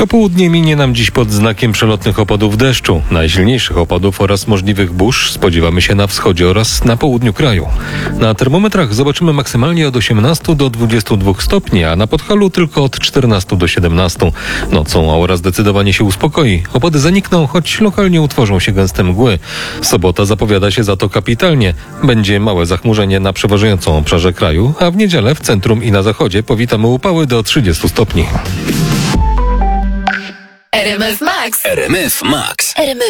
Popołudnie minie nam dziś pod znakiem przelotnych opadów deszczu. Najsilniejszych opadów oraz możliwych burz spodziewamy się na wschodzie oraz na południu kraju. Na termometrach zobaczymy maksymalnie od 18 do 22 stopni, a na Podhalu tylko od 14 do 17. Nocą aura zdecydowanie się uspokoi. Opady zanikną, choć lokalnie utworzą się gęste mgły. Sobota zapowiada się za to kapitalnie. Będzie małe zachmurzenie na przeważającym obszarze kraju, a w niedzielę w centrum i na zachodzie powitamy upały do 30 stopni. RMF Max. RMF Max. RMF